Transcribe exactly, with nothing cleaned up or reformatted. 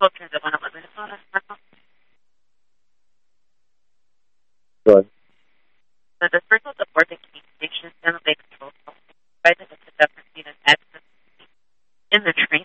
Good. So the circle aboard the key station assembly control provides us with the different access in the train.